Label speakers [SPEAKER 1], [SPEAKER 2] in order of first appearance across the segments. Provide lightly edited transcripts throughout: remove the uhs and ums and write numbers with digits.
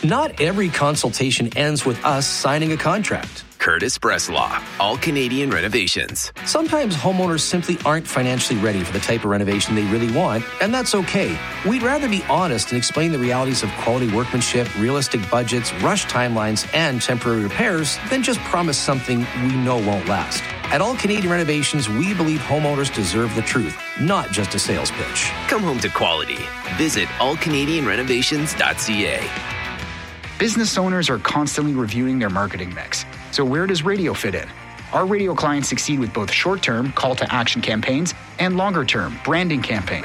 [SPEAKER 1] Not every consultation ends with us signing a contract.
[SPEAKER 2] Curtis Bresslaw, All Canadian Renovations.
[SPEAKER 1] Sometimes homeowners simply aren't financially ready for the type of renovation they really want, and that's okay. We'd rather be honest and explain the realities of quality workmanship, realistic budgets, rushed timelines, and temporary repairs than just promise something we know won't last. At All Canadian Renovations, we believe homeowners deserve the truth, not just a sales pitch.
[SPEAKER 2] Come home to quality. Visit allcanadianrenovations.ca.
[SPEAKER 3] Business owners are constantly reviewing their marketing mix. So where does radio fit in? Our radio clients succeed with both short-term call-to-action campaigns and longer-term branding campaigns.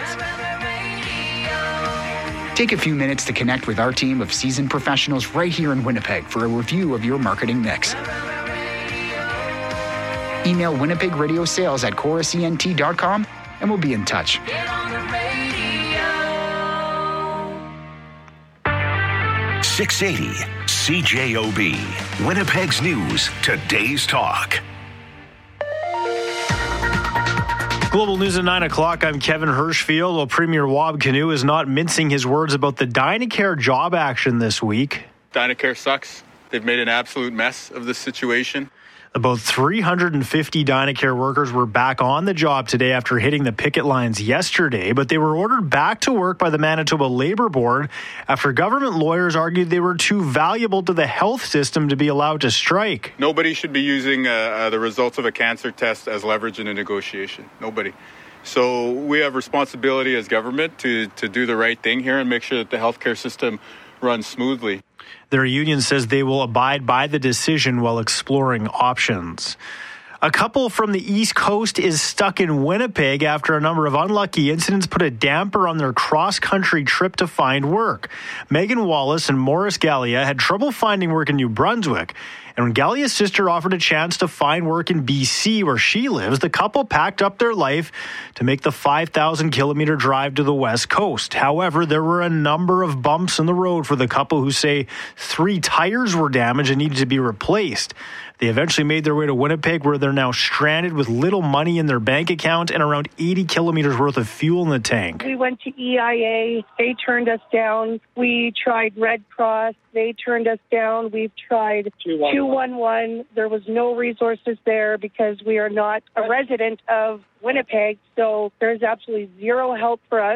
[SPEAKER 3] Take a few minutes to connect with our team of seasoned professionals right here in Winnipeg for a review of your marketing mix. Email winnipegradiosales@chorusent.com and we'll be in touch.
[SPEAKER 4] 680 CJOB, Winnipeg's News, Today's Talk.
[SPEAKER 5] Global News at 9 o'clock. I'm Kevin Hirschfield. Well, Premier Wab Kinew is not mincing his words about the Dynacare job action this week.
[SPEAKER 6] Dynacare sucks. They've made an absolute mess of this situation.
[SPEAKER 5] About 350 Dynacare workers were back on the job today after hitting the picket lines yesterday, but they were ordered back to work by the Manitoba Labour Board after government lawyers argued they were too valuable to the health system to be allowed to strike.
[SPEAKER 6] Nobody should be using the results of a cancer test as leverage in a negotiation. Nobody. So we have responsibility as government to do the right thing here and make sure that the healthcare system runs smoothly.
[SPEAKER 5] Their union says they will abide by the decision while exploring options. A couple from the East Coast is stuck in Winnipeg after a number of unlucky incidents put a damper on their cross-country trip to find work. Megan Wallace and Morris Gallia had trouble finding work in New Brunswick. And when Gallia's sister offered a chance to find work in BC, where she lives, the couple packed up their life to make the 5,000-kilometer drive to the West Coast. However, there were a number of bumps in the road for the couple who say 3 tires were damaged and needed to be replaced. They eventually made their way to Winnipeg, where they're now stranded with little money in their bank account and around 80 kilometers worth of fuel in the tank.
[SPEAKER 7] We went to EIA. They turned us down. We tried Red Cross. They turned us down. We've tried 211. There was no resources there because we are not a resident of Winnipeg, so there's absolutely zero help for us.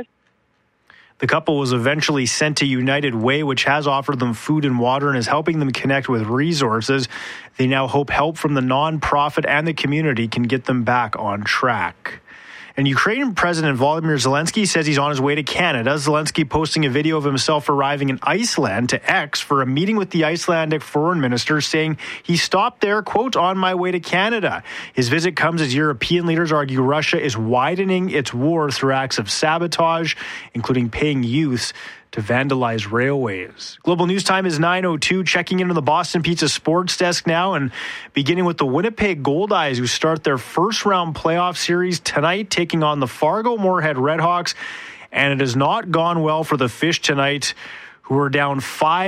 [SPEAKER 5] The couple was eventually sent to United Way, which has offered them food and water and is helping them connect with resources. They now hope help from the nonprofit and the community can get them back on track. And Ukrainian President Volodymyr Zelensky says he's on his way to Canada. Zelensky posting a video of himself arriving in Iceland to X for a meeting with the Icelandic foreign minister, saying he stopped there, quote, on my way to Canada. His visit comes as European leaders argue Russia is widening its war through acts of sabotage, including paying youths to vandalize railways. Global News Time is 9:02. Checking into the Boston Pizza Sports Desk now and beginning with the Winnipeg Goldeyes, who start their first round playoff series tonight, taking on the Fargo Moorhead Redhawks. And it has not gone well for the Fish tonight, who are down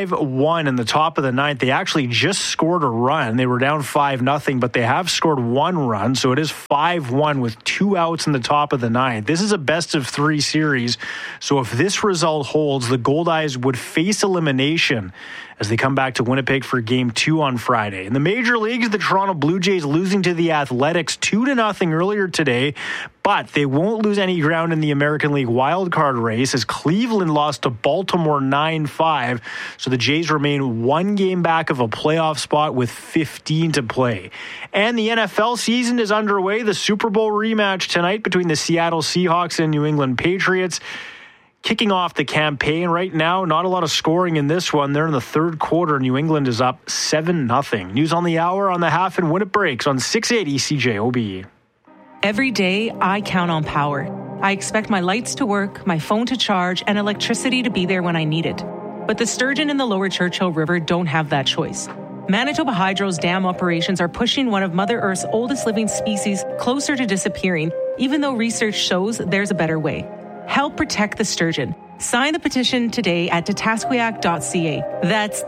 [SPEAKER 5] 5-1 in the top of the ninth. They actually just scored a run. They were down 5-0, but they have scored one run, so it is 5-1 with 2 outs in the top of the ninth. This is a best-of-3 series, so if this result holds, the Goldeyes would face elimination as they come back to Winnipeg for Game 2 on Friday. In the major leagues, the Toronto Blue Jays losing to the Athletics 2-0 earlier today, but they won't lose any ground in the American League wildcard race as Cleveland lost to Baltimore 9-5, so the Jays remain 1 game back of a playoff spot with 15 to play. And the NFL season is underway. The Super Bowl rematch tonight between the Seattle Seahawks and New England Patriots. Kicking off the campaign right now, not a lot of scoring in this one. They're in the third quarter. New England is up 7-0. News on the hour, on the half, and when it breaks on 680 CJOB.
[SPEAKER 8] Every day, I count on power. I expect my lights to work, my phone to charge, and electricity to be there when I need it. But the sturgeon in the lower Churchill River don't have that choice. Manitoba Hydro's dam operations are pushing one of Mother Earth's oldest living species closer to disappearing, even though research shows there's a better way. Help protect the sturgeon. Sign the petition today at tatasquiac.ca. That's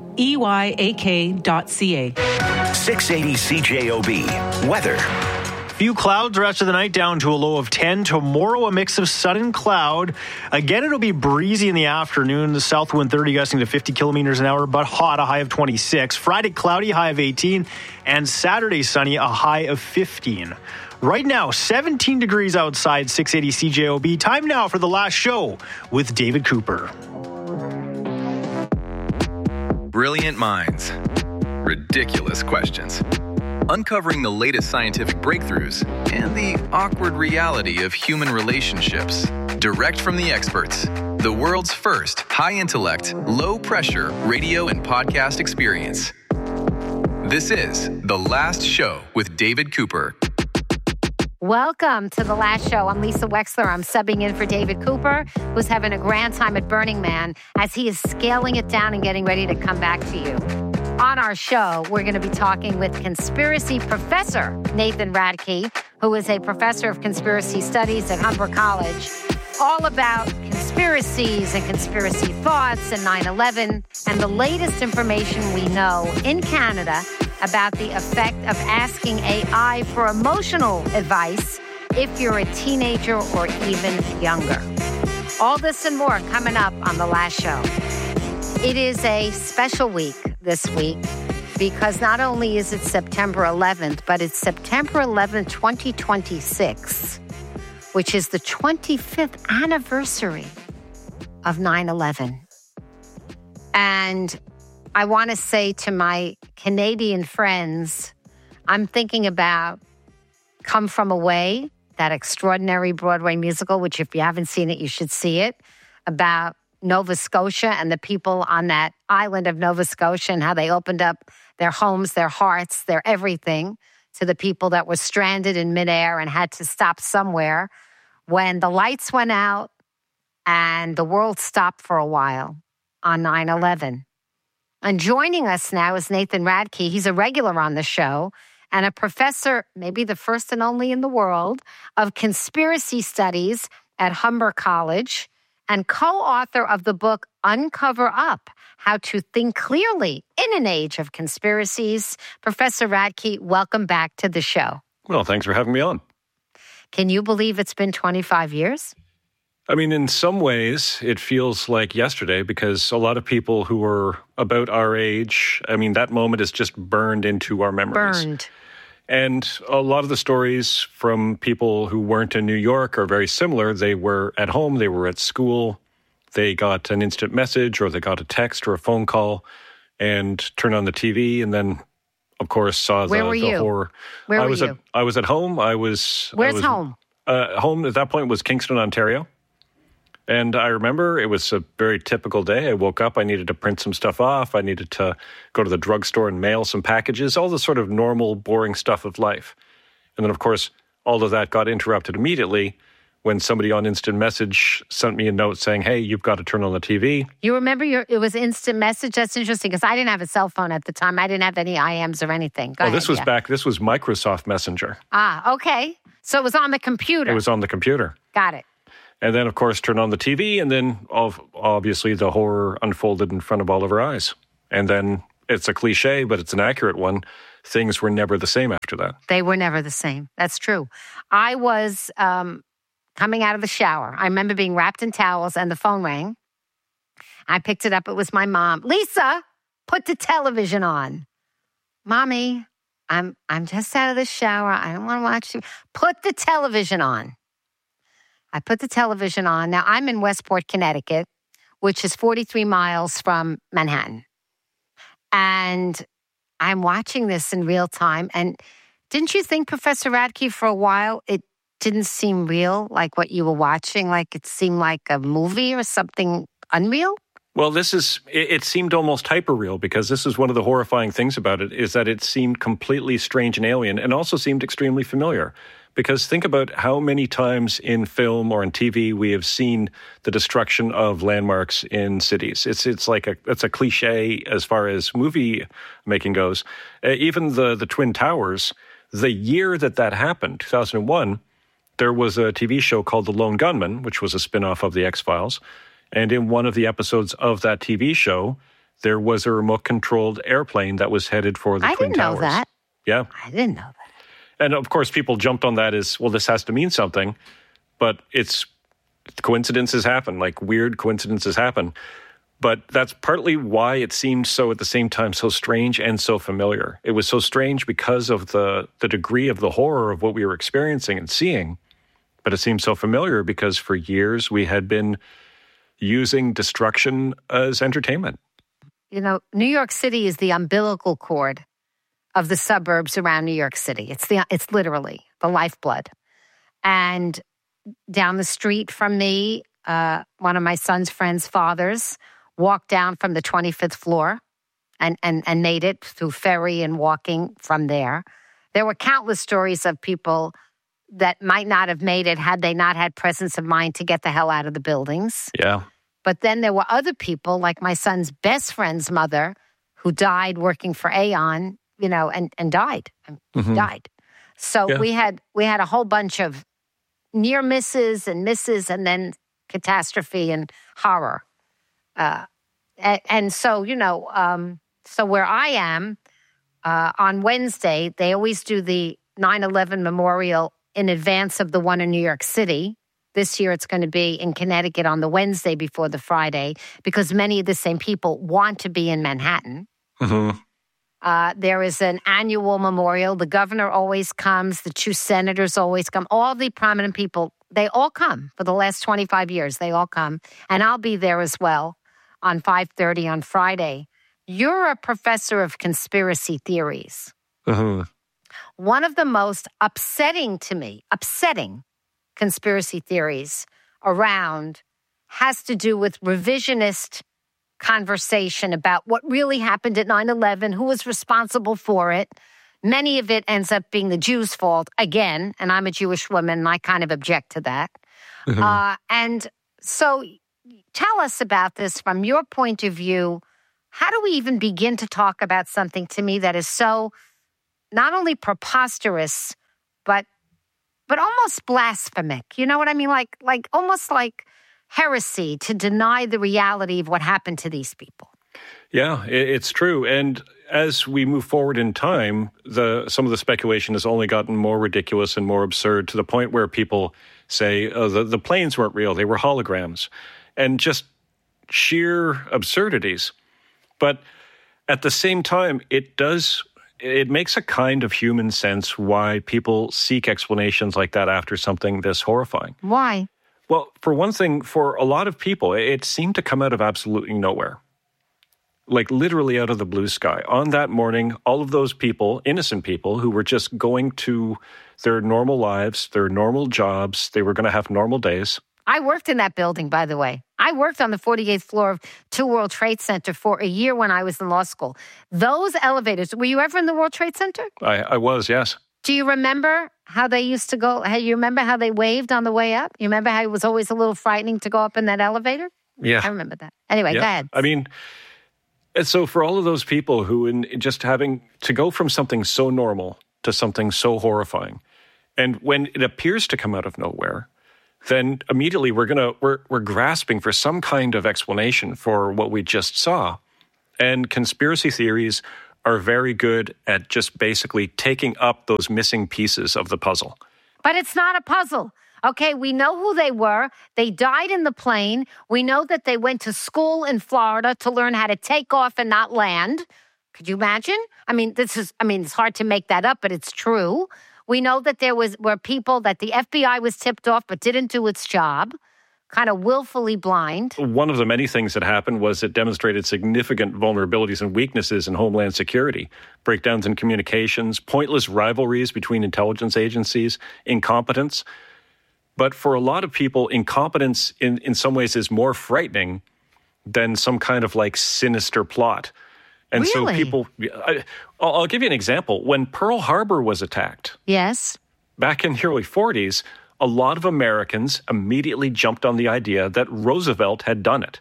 [SPEAKER 8] TATASKWEYAK.ca.
[SPEAKER 4] 680 CJOB. Weather.
[SPEAKER 5] Few clouds the rest of the night, down to a low of 10. Tomorrow, a mix of sun and cloud. Again, it'll be breezy in the afternoon. The south wind 30 gusting to 50 kilometers an hour, but hot, a high of 26. Friday, cloudy, high of 18. And Saturday, sunny, a high of 15. Right now, 17 degrees outside, 680 CJOB. Time now for The Last Show with David Cooper.
[SPEAKER 9] Brilliant minds. Ridiculous questions. Uncovering the latest scientific breakthroughs and the awkward reality of human relationships. Direct from the experts. The world's first high-intellect, low-pressure radio and podcast experience. This is The Last Show with David Cooper.
[SPEAKER 10] Welcome to The Last Show. I'm Lisa Wexler. I'm subbing in for David Cooper, who's having a grand time at Burning Man as he is scaling it down and getting ready to come back to you. On our show, we're going to be talking with conspiracy professor Nathan Radke, who is a professor of conspiracy studies at Humber College, all about conspiracies and conspiracy thoughts and 9/11 and the latest information we know in Canada about the effect of asking AI for emotional advice if you're a teenager or even younger. All this and more coming up on The Last Show. It is a special week this week because not only is it September 11th, but it's September 11th, 2026, which is the 25th anniversary of 9/11. And I want to say to my Canadian friends, I'm thinking about Come From Away, that extraordinary Broadway musical, which if you haven't seen it, you should see it, about Nova Scotia and the people on that island of Nova Scotia and how they opened up their homes, their hearts, their everything to the people that were stranded in midair and had to stop somewhere when the lights went out and the world stopped for a while on 9/11. And joining us now is Nathan Radke. He's a regular on the show and a professor, maybe the first and only in the world, of conspiracy studies at Humber College and co-author of the book Uncover Up, How to Think Clearly in an Age of Conspiracies. Professor Radke, welcome back to the show.
[SPEAKER 11] Well, thanks for having me on.
[SPEAKER 10] Can you believe it's been 25 years?
[SPEAKER 11] I mean, in some ways, it feels like yesterday because a lot of people who were about our age, I mean, that moment is just burned into our memories.
[SPEAKER 10] Burned.
[SPEAKER 11] And a lot of the stories from people who weren't in New York are very similar. They were at home, they were at school, they got an instant message or they got a text or a phone call and turned on the TV and then, of course, saw the horror.
[SPEAKER 10] Where were you?
[SPEAKER 11] I was at home.
[SPEAKER 10] Where's home?
[SPEAKER 11] Home at that point was Kingston, Ontario. And I remember it was a very typical day. I woke up, I needed to print some stuff off. I needed to go to the drugstore and mail some packages, all the sort of normal, boring stuff of life. And then, of course, all of that got interrupted immediately when somebody on Instant Message sent me a note saying, hey, you've got to turn on the TV.
[SPEAKER 10] You remember it was Instant Message? That's interesting because I didn't have a cell phone at the time. I didn't have any IMs or anything. Go ahead,
[SPEAKER 11] this was this was Microsoft Messenger.
[SPEAKER 10] Ah, okay. So it was on the computer.
[SPEAKER 11] It was on the computer.
[SPEAKER 10] Got it.
[SPEAKER 11] And then, of course, turn on the TV, and then obviously the horror unfolded in front of all of our eyes. And then it's a cliche, but it's an accurate one. Things were never the same after that.
[SPEAKER 10] They were never the same. That's true. I was coming out of the shower. I remember being wrapped in towels, and the phone rang. I picked it up. It was my mom. Lisa, put the television on. Mommy, I'm just out of the shower. I don't want to watch you. Put the television on. I put the television on. Now, I'm in Westport, Connecticut, which is 43 miles from Manhattan. And I'm watching this in real time. And didn't you think, Professor Radke, for a while, it didn't seem real, like what you were watching? Like it seemed like a movie or something unreal?
[SPEAKER 11] Well, it seemed almost hyper-real because this is one of the horrifying things about it is that it seemed completely strange and alien and also seemed extremely familiar. Because think about how many times in film or in TV we have seen the destruction of landmarks in cities. It's a cliche as far as movie making goes. Even the Twin Towers, the year that happened, 2001, there was a TV show called The Lone Gunman, which was a spin-off of The X-Files. And in one of the episodes of that TV show, there was a remote-controlled airplane that was headed for the Twin Towers.
[SPEAKER 10] I didn't know that.
[SPEAKER 11] Yeah.
[SPEAKER 10] I didn't know that.
[SPEAKER 11] And of course, people jumped on that as, well, this has to mean something. But coincidences happen, like weird coincidences happen. But that's partly why it seemed so, at the same time, so strange and so familiar. It was so strange because of the degree of the horror of what we were experiencing and seeing. But it seemed so familiar because for years we had been using destruction as entertainment.
[SPEAKER 10] You know, New York City is the umbilical cord of the suburbs around New York City. It's literally the lifeblood. And down the street from me, one of my son's friends' fathers walked down from the 25th floor and made it through ferry and walking from there. There were countless stories of people that might not have made it had they not had presence of mind to get the hell out of the buildings.
[SPEAKER 11] Yeah.
[SPEAKER 10] But then there were other people, like my son's best friend's mother, who died working for Aon, you know, and died. Died. So we had a whole bunch of near misses and then catastrophe and horror. And so, you know, so where I am, on Wednesday, they always do the 9/11 memorial in advance of the one in New York City. This year, it's going to be in Connecticut on the Wednesday before the Friday, because many of the same people want to be in Manhattan. There is an annual memorial. The governor always comes. The 2 senators always come. All the prominent people, they all come. For the last 25 years, they all come. And I'll be there as well on 5:30 on Friday. You're a professor of conspiracy theories. One of the most upsetting conspiracy theories around has to do with revisionist conversation about what really happened at 9/11, who was responsible for it. Many of it ends up being the Jews' fault again, and I'm a Jewish woman, and I kind of object to that. And so tell us about this from your point of view. How do we even begin to talk about something, to me, that is so not only preposterous, but almost blasphemic? You know what I mean? Like almost like heresy to deny the reality of what happened to these people.
[SPEAKER 11] Yeah, it's true. And as we move forward in time, some of the speculation has only gotten more ridiculous and more absurd, to the point where people say the planes weren't real, they were holograms, and just sheer absurdities. But at the same time, it makes a kind of human sense why people seek explanations like that after something this horrifying.
[SPEAKER 10] Why?
[SPEAKER 11] Well, for one thing, for a lot of people, it seemed to come out of absolutely nowhere. Like literally out of the blue sky. On that morning, all of those people, innocent people, who were just going to their normal lives, their normal jobs, they were going to have normal days.
[SPEAKER 10] I worked in that building, by the way. I worked on the 48th floor of 2 World Trade Center for a year when I was in law school. Those elevators, were you ever in the World Trade Center?
[SPEAKER 11] I was, yes.
[SPEAKER 10] Do you remember how they used to go? You remember how they waved on the way up? You remember how it was always a little frightening to go up in that elevator?
[SPEAKER 11] Yeah.
[SPEAKER 10] I remember that. Anyway, go ahead.
[SPEAKER 11] I mean, and so for all of those people who, in just having to go from something so normal to something so horrifying, and when it appears to come out of nowhere, then immediately we're grasping for some kind of explanation for what we just saw. And conspiracy theories are very good at just basically taking up those missing pieces of the puzzle.
[SPEAKER 10] But it's not a puzzle. Okay, we know who they were. They died in the plane. We know that they went to school in Florida to learn how to take off and not land. Could you imagine? I mean, it's hard to make that up, but it's true. We know that were people that the FBI was tipped off but didn't do its job, kind of willfully blind.
[SPEAKER 11] One of the many things that happened was it demonstrated significant vulnerabilities and weaknesses in Homeland Security, breakdowns in communications, pointless rivalries between intelligence agencies, incompetence. But for a lot of people, incompetence in some ways is more frightening than some kind of like sinister plot. And
[SPEAKER 10] really?
[SPEAKER 11] So people, I'll give you an example. When Pearl Harbor was attacked,
[SPEAKER 10] yes,
[SPEAKER 11] back in the early 40s, a lot of Americans immediately jumped on the idea that Roosevelt had done it.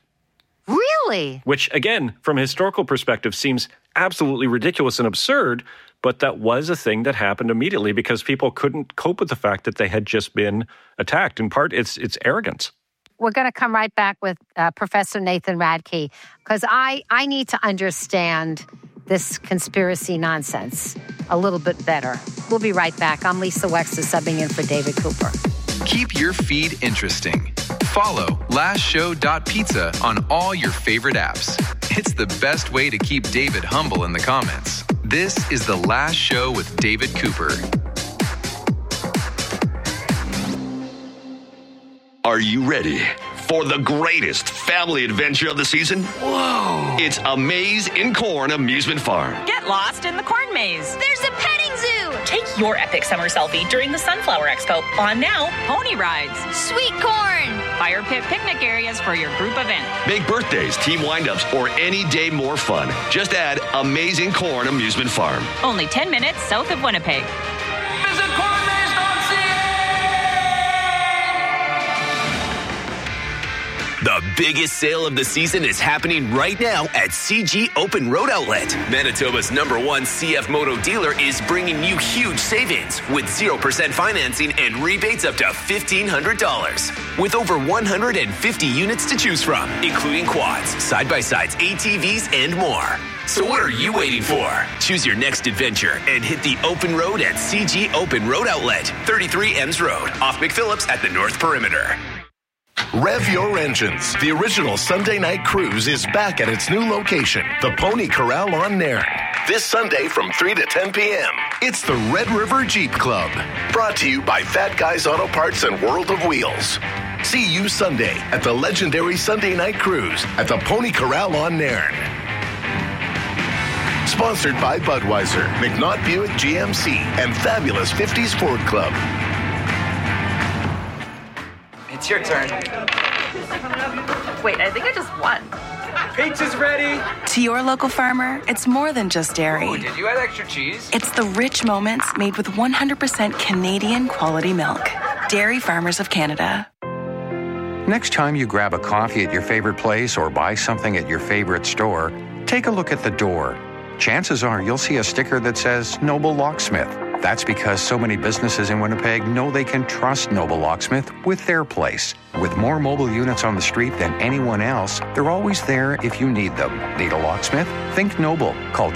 [SPEAKER 10] Really?
[SPEAKER 11] Which, again, from a historical perspective, seems absolutely ridiculous and absurd, but that was a thing that happened immediately because people couldn't cope with the fact that they had just been attacked. In part, it's arrogance.
[SPEAKER 10] We're going to come right back with Professor Nathan Radke, because I need to understand this conspiracy nonsense a little bit better. We'll be right back. I'm Lisa Wexler, subbing in for David Cooper.
[SPEAKER 9] Keep your feed interesting. Follow lastshow.pizza on all your favorite apps. It's the best way to keep David humble in the comments. This is The Last Show with David Cooper.
[SPEAKER 12] Are you ready for the greatest family adventure of the season? Whoa! It's A Maze in Corn Amusement Farm.
[SPEAKER 13] Get lost in the corn maze.
[SPEAKER 14] There's a petting zoo.
[SPEAKER 13] Take your epic summer selfie during the Sunflower Expo. On now, pony rides.
[SPEAKER 14] Sweet corn.
[SPEAKER 13] Fire pit picnic areas for your group event.
[SPEAKER 12] Make birthdays, team windups, or any day more fun. Just add Amazing Corn Amusement Farm.
[SPEAKER 13] Only 10 minutes south of Winnipeg.
[SPEAKER 15] Visit cornmaze.ca.
[SPEAKER 2] The biggest sale of the season is happening right now at CG Open Road Outlet. Manitoba's #1 CF Moto dealer is bringing you huge savings with 0% financing and rebates up to $1,500. With over 150 units to choose from, including quads, side-by-sides, ATVs, and more. So what are you waiting for? Choose your next adventure and hit the open road at CG Open Road Outlet, 33 Ems Road, off McPhillips at the North Perimeter.
[SPEAKER 16] Rev your engines. The original Sunday night cruise is back at its new location, the Pony Corral on Nairn. This Sunday from 3 to 10 p.m. It's the Red River Jeep Club. Brought to you by Fat Guys Auto Parts and World of Wheels. See you Sunday at the legendary Sunday night cruise at the Pony Corral on Nairn. Sponsored by Budweiser, McNaught Buick GMC, and Fabulous 50s Ford Club.
[SPEAKER 17] It's your turn.
[SPEAKER 13] Wait, I think I just won.
[SPEAKER 17] Pizza's ready.
[SPEAKER 18] To your local farmer, it's more than just dairy.
[SPEAKER 17] Oh, did you add extra cheese?
[SPEAKER 18] It's the rich moments made with 100% Canadian quality milk. Dairy Farmers of Canada.
[SPEAKER 19] Next time you grab a coffee at your favorite place or buy something at your favorite store, take a look at the door. Chances are you'll see a sticker that says Noble Locksmith. That's because so many businesses in Winnipeg know they can trust Noble Locksmith with their place. With more mobile units on the street than anyone else, they're always there if you need them. Need a locksmith? Think Noble. Call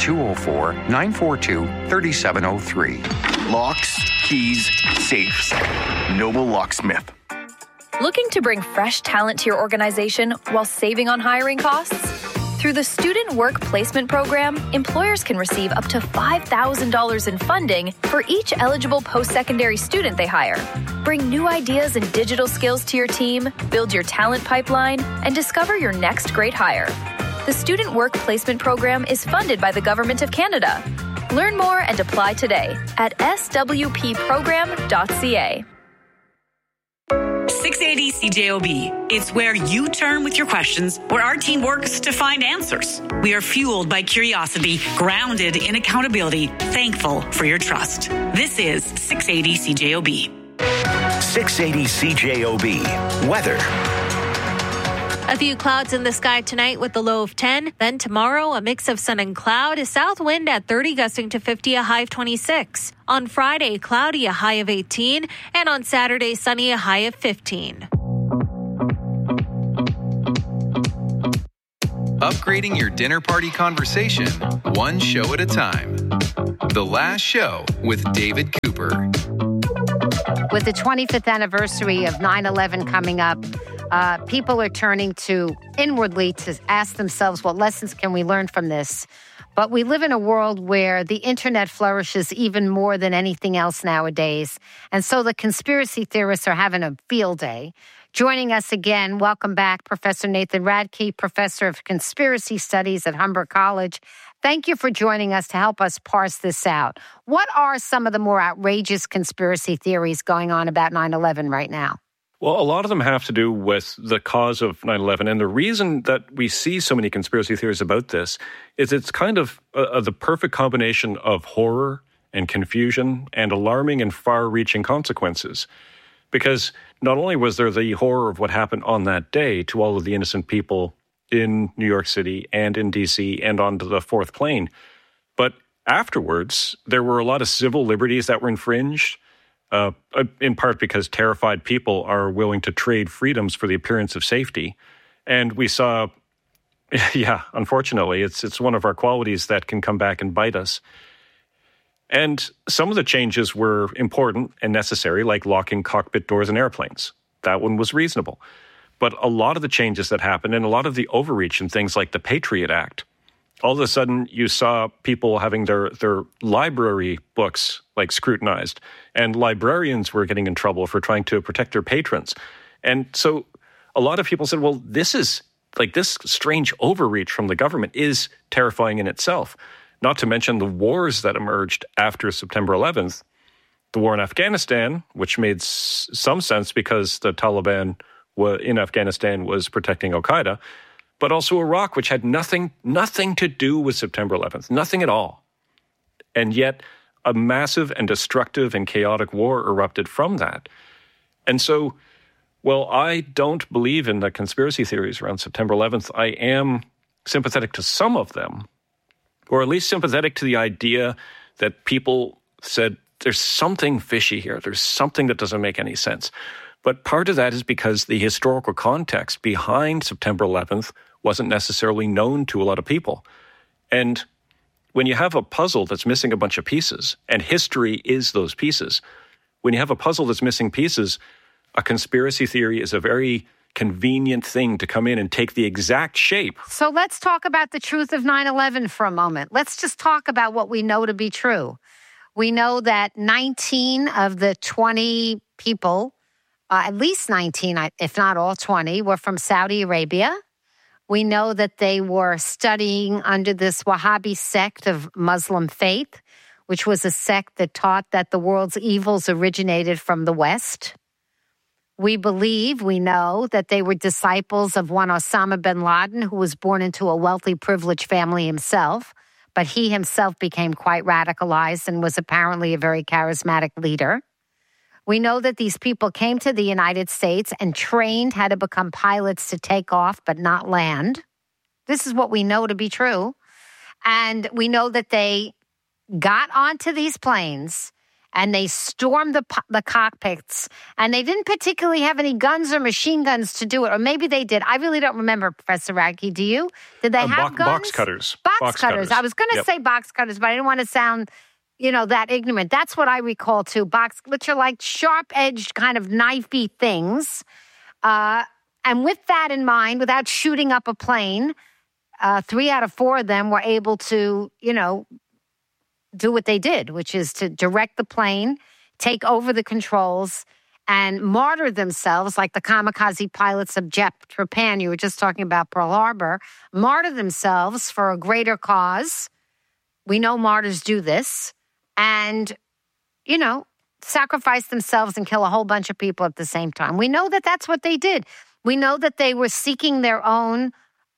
[SPEAKER 19] 204-942-3703.
[SPEAKER 20] Locks, keys, safes. Noble Locksmith.
[SPEAKER 21] Looking to bring fresh talent to your organization while saving on hiring costs? Through the Student Work Placement Program, employers can receive up to $5,000 in funding for each eligible post-secondary student they hire. Bring new ideas and digital skills to your team, build your talent pipeline, and discover your next great hire. The Student Work Placement Program is funded by the Government of Canada. Learn more and apply today at swpprogram.ca.
[SPEAKER 22] 680 CJOB. It's where you turn with your questions, where our team works to find answers. We are fueled by curiosity, grounded in accountability, thankful for your trust. This is 680 CJOB.
[SPEAKER 4] 680 CJOB. Weather.
[SPEAKER 23] A few clouds in the sky tonight with the low of 10. Then tomorrow, a mix of sun and cloud, a south wind at 30 gusting to 50, a high of 26. On Friday, cloudy, a high of 18. And on Saturday, sunny, a high of 15.
[SPEAKER 9] Upgrading your dinner party conversation, one show at a time. The Last Show with David Cooper.
[SPEAKER 10] With the 25th anniversary of 9/11 coming up, people are turning to inwardly to ask themselves, what lessons can we learn from this? But we live in a world where the internet flourishes even more than anything else nowadays. And so the conspiracy theorists are having a field day. Joining us again, welcome back, Professor Nathan Radke, Professor of Conspiracy Studies at Humber College. Thank you for joining us to help us parse this out. What are some of the more outrageous conspiracy theories going on about 9/11 right now?
[SPEAKER 11] Well, a lot of them have to do with the cause of 9/11. And the reason that we see so many conspiracy theories about this is it's kind of the perfect combination of horror and confusion and alarming and far-reaching consequences. Because not only was there the horror of what happened on that day to all of the innocent people in New York City and in D.C. and onto the fourth plane, but afterwards, there were a lot of civil liberties that were infringed, in part because terrified people are willing to trade freedoms for the appearance of safety. And we saw Yeah, unfortunately, it's one of our qualities that can come back and bite us. And some of the changes were important and necessary, like locking cockpit doors in airplanes. That one was reasonable. But a lot of the changes that happened and a lot of the overreach in things like the Patriot Act, all of a sudden you saw people having their library books like scrutinized, and librarians were getting in trouble for trying to protect their patrons. And so a lot of people said, well, this strange overreach from the government is terrifying in itself. Not to mention the wars that emerged after September 11th. The war in Afghanistan, which made some sense because the Taliban in Afghanistan was protecting al-Qaeda, but also Iraq, which had nothing to do with September 11th, nothing at all. And yet a massive and destructive and chaotic war erupted from that. And so, well, I don't believe in the conspiracy theories around September 11th. I am sympathetic to some of them, or at least sympathetic to the idea that people said, there's something fishy here. There's something that doesn't make any sense. But part of that is because the historical context behind September 11th wasn't necessarily known to a lot of people. And when you have a puzzle that's missing a bunch of pieces, and history is those pieces, when you have a puzzle that's missing pieces, a conspiracy theory is a very convenient thing to come in and take the exact shape.
[SPEAKER 10] So let's talk about the truth of 9/11 for a moment. Let's just talk about what we know to be true. We know that 19 of the 20 people, at least 19, if not all 20, were from Saudi Arabia. We know that they were studying under this Wahhabi sect of Muslim faith, which was a sect that taught that the world's evils originated from the West. We know that they were disciples of one Osama bin Laden, who was born into a wealthy, privileged family himself, but he himself became quite radicalized and was apparently a very charismatic leader. We know that these people came to the United States and trained how to become pilots to take off but not land. This is what we know to be true. And we know that they got onto these planes and they stormed the cockpits, and they didn't particularly have any guns or machine guns to do it. Or maybe they did. I really don't remember, Professor Radke. Do you? Did they have guns?
[SPEAKER 11] Box cutters.
[SPEAKER 10] Box cutters. I was going to say box cutters, but I didn't want to sound, that ignorant. That's what I recall too. Which are like sharp-edged kind of knifey things. And with that in mind, without shooting up a plane, 3 out of 4 of them were able to, do what they did, which is to direct the plane, take over the controls, and martyr themselves like the kamikaze pilots of Japan, you were just talking about Pearl Harbor, martyr themselves for a greater cause. We know martyrs do this. And, sacrifice themselves and kill a whole bunch of people at the same time. We know that that's what they did. We know that they were seeking their own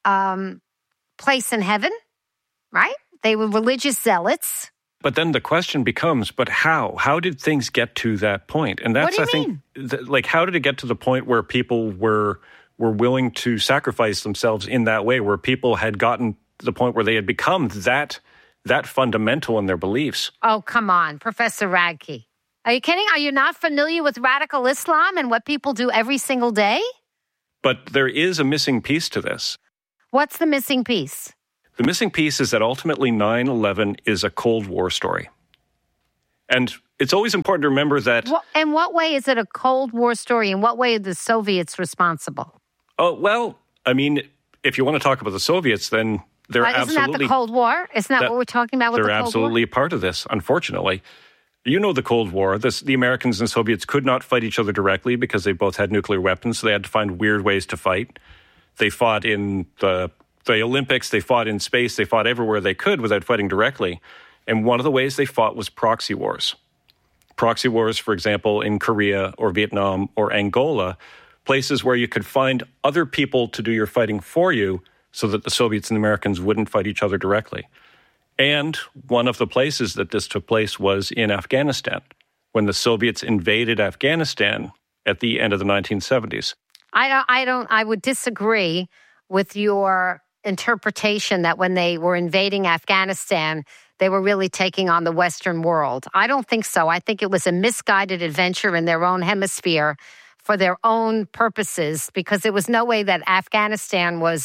[SPEAKER 10] place in heaven, right? They were religious zealots.
[SPEAKER 11] But then the question becomes, but how? How did things get to that point? And that's,
[SPEAKER 10] what do you
[SPEAKER 11] mean? How did it get to the point where people were willing to sacrifice themselves in that way, where people had gotten to the point where they had become that fundamental in their beliefs?
[SPEAKER 10] Oh, come on, Professor Radke. Are you kidding? Are you not familiar with radical Islam and what people do every single day?
[SPEAKER 11] But there is a missing piece to this.
[SPEAKER 10] What's the missing piece?
[SPEAKER 11] The missing piece is that ultimately 9/11 is a Cold War story. And it's always important to remember that...
[SPEAKER 10] In what way is it a Cold War story? In what way are the Soviets responsible?
[SPEAKER 11] Oh, well, I mean, if you want to talk about the Soviets, then they're absolutely...
[SPEAKER 10] Isn't that the Cold War? Isn't that what we're talking about with the Cold War?
[SPEAKER 11] They're absolutely a part of this, unfortunately. The Cold War. The Americans and Soviets could not fight each other directly because they both had nuclear weapons, so they had to find weird ways to fight. They fought in the Olympics, they fought in space, they fought everywhere they could without fighting directly. And one of the ways they fought was proxy wars. Proxy wars, for example, in Korea or Vietnam or Angola, places where you could find other people to do your fighting for you so that the Soviets and the Americans wouldn't fight each other directly. And one of the places that this took place was in Afghanistan, when the Soviets invaded Afghanistan at the end of the 1970s.
[SPEAKER 10] I would disagree with your interpretation that when they were invading Afghanistan, they were really taking on the Western world. I don't think so. I think it was a misguided adventure in their own hemisphere for their own purposes, because there was no way that Afghanistan was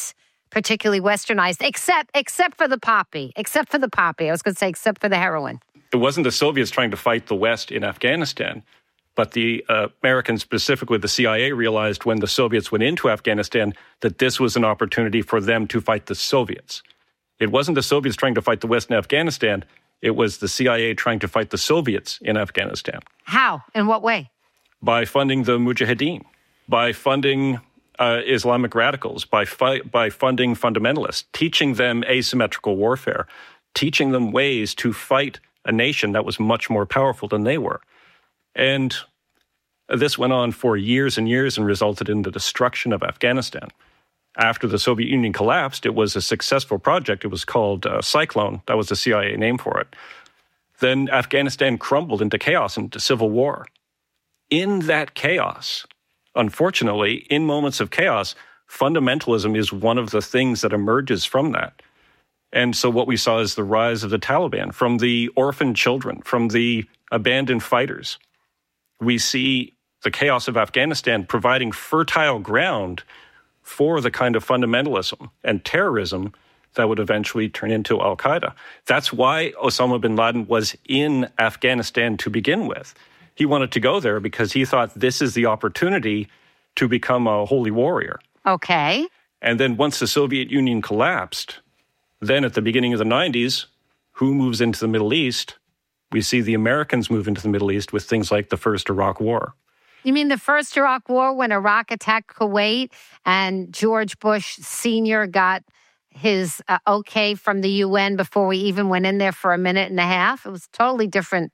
[SPEAKER 10] particularly westernized, except for the poppy. Except for the poppy. I was going to say except for the heroin.
[SPEAKER 11] It wasn't the Soviets trying to fight the West in Afghanistan, but the Americans, specifically the CIA, realized when the Soviets went into Afghanistan that this was an opportunity for them to fight the Soviets. It wasn't the Soviets trying to fight the West in Afghanistan. It was the CIA trying to fight the Soviets in Afghanistan.
[SPEAKER 10] How? In what way?
[SPEAKER 11] By funding the Mujahideen, by funding Islamic radicals, by funding fundamentalists, teaching them asymmetrical warfare, teaching them ways to fight a nation that was much more powerful than they were. And this went on for years and years and resulted in the destruction of Afghanistan. After the Soviet Union collapsed, it was a successful project. It was called Cyclone. That was the CIA name for it. Then Afghanistan crumbled into chaos, into civil war. In that chaos, unfortunately, in moments of chaos, fundamentalism is one of the things that emerges from that. And so what we saw is the rise of the Taliban, from the orphaned children, from the abandoned fighters. We see the chaos of Afghanistan providing fertile ground for the kind of fundamentalism and terrorism that would eventually turn into al-Qaeda. That's why Osama bin Laden was in Afghanistan to begin with. He wanted to go there because he thought this is the opportunity to become a holy warrior.
[SPEAKER 10] Okay.
[SPEAKER 11] And then once the Soviet Union collapsed, then at the beginning of the 90s, who moves into the Middle East? We see the Americans move into the Middle East with things like the First Iraq War.
[SPEAKER 10] You mean the first Iraq War when Iraq attacked Kuwait and George Bush Sr. got his okay from the UN before we even went in there for a minute and a half? It was totally different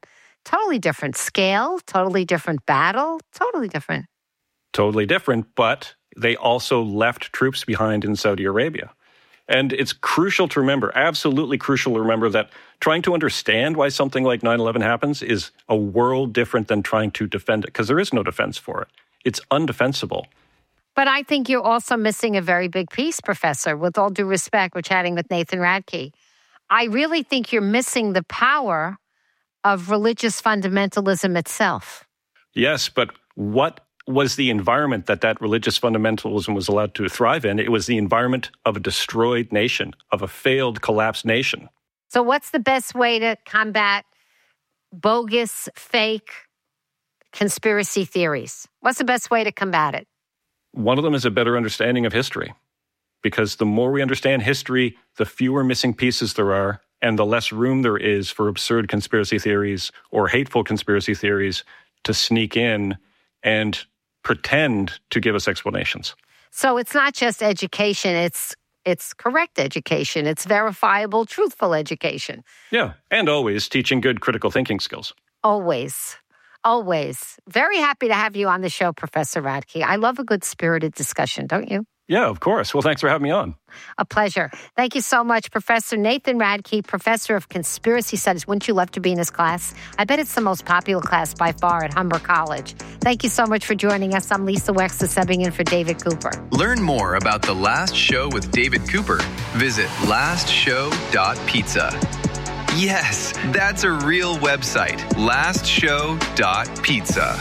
[SPEAKER 10] scale, totally different battle, totally different.
[SPEAKER 11] Totally different, but they also left troops behind in Saudi Arabia. And it's crucial to remember, absolutely crucial to remember, that trying to understand why something like 9/11 happens is a world different than trying to defend it, because there is no defense for it. It's undefensible.
[SPEAKER 10] But I think you're also missing a very big piece, Professor. With all due respect, we're chatting with Nathan Radke. I really think you're missing the power of religious fundamentalism itself.
[SPEAKER 11] Yes, but what was the environment that religious fundamentalism was allowed to thrive in? It was the environment of a destroyed nation, of a failed, collapsed nation.
[SPEAKER 10] So what's the best way to combat bogus, fake conspiracy theories? What's the best way to combat it?
[SPEAKER 11] One of them is a better understanding of history, because the more we understand history, the fewer missing pieces there are, and the less room there is for absurd conspiracy theories or hateful conspiracy theories to sneak in and pretend to give us explanations.
[SPEAKER 10] So it's not just education, it's correct education. It's verifiable, truthful education.
[SPEAKER 11] Yeah, and always teaching good critical thinking skills.
[SPEAKER 10] Always. Very happy to have you on the show, Professor Radke. I love a good spirited discussion, don't you?
[SPEAKER 11] Yeah, of course. Well, thanks for having me on.
[SPEAKER 10] A pleasure. Thank you so much, Professor Nathan Radke, Professor of Conspiracy Studies. Wouldn't you love to be in his class? I bet it's the most popular class by far at Humber College. Thank you so much for joining us. I'm Lisa Wexler, subbing in for David Cooper.
[SPEAKER 9] Learn more about The Last Show with David Cooper. Visit lastshow.pizza. Yes, that's a real website. lastshow.pizza.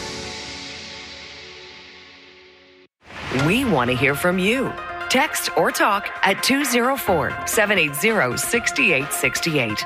[SPEAKER 1] We want to hear from you. Text or talk at 204-780-6868.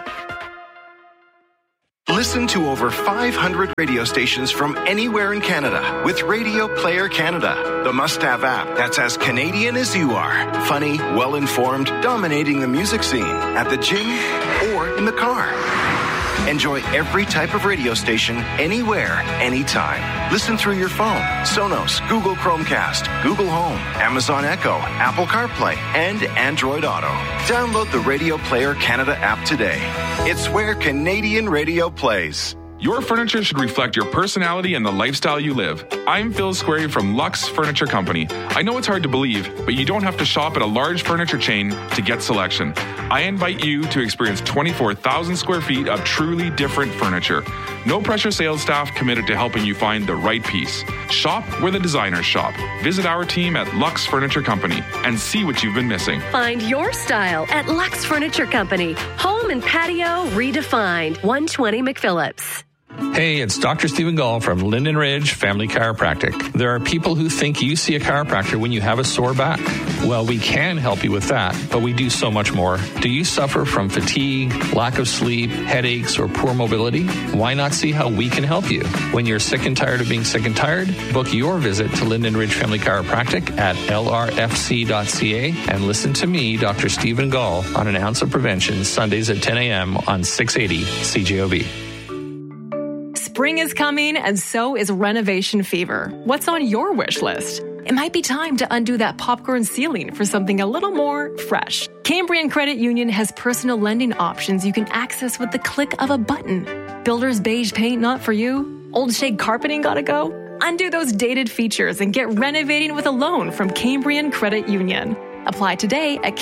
[SPEAKER 3] Listen to over 500 radio stations from anywhere in Canada with Radio Player Canada, the must-have app that's as Canadian as you are. Funny, well-informed, dominating the music scene at the gym or in the car. Enjoy every type of radio station, anywhere, anytime. Listen through your phone, Sonos, Google Chromecast, Google Home, Amazon Echo, Apple CarPlay, and Android Auto. Download the Radio Player Canada app today. It's where Canadian radio plays.
[SPEAKER 6] Your furniture should reflect your personality and the lifestyle you live. I'm Phil Squarey from Lux Furniture Company. I know it's hard to believe, but you don't have to shop at a large furniture chain to get selection. I invite you to experience 24,000 square feet of truly different furniture. No pressure sales staff committed to helping you find the right piece. Shop where the designers shop. Visit our team at Lux Furniture Company and see what you've been missing.
[SPEAKER 24] Find your style at Lux Furniture Company. Home and patio redefined. 120 McPhillips.
[SPEAKER 5] Hey, it's Dr. Stephen Gall from Linden Ridge Family Chiropractic. There are people who think you see a chiropractor when you have a sore back. Well, we can help you with that, but we do so much more. Do you suffer from fatigue, lack of sleep, headaches, or poor mobility? Why not see how we can help you? When you're sick and tired of being sick and tired, book your visit to Linden Ridge Family Chiropractic at lrfc.ca and listen to me, Dr. Stephen Gall, on An Ounce of Prevention, Sundays at 10 a.m. on 680 CJOB.
[SPEAKER 7] Spring is coming, and so is renovation fever. What's on your wish list? It might be time to undo that popcorn ceiling for something a little more fresh. Cambrian Credit Union has personal lending options you can access with the click of a button. Builder's beige paint not for you? Old shade carpeting gotta go? Undo those dated features and get renovating with a loan from Cambrian Credit Union. Apply today at